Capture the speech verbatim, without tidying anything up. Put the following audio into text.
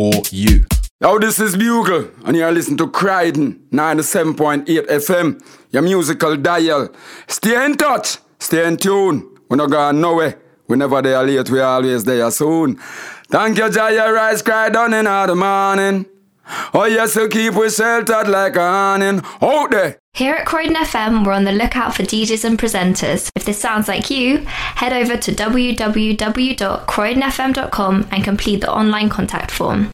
for you. Now this is Bugle, and you're listening to Croydon ninety-seven point eight F M, your musical dial. Stay in touch, stay in tune. We're not going nowhere. We're never there late, we're always there soon. Thank you, Jaya Rise, Croydon in the morning. Oh yes, so keep we sheltered like a awning. Out there! Here at Croydon F M, we're on the lookout for D Js and presenters. If this sounds like you, head over to w w w dot croydon f m dot com and complete the online contact form.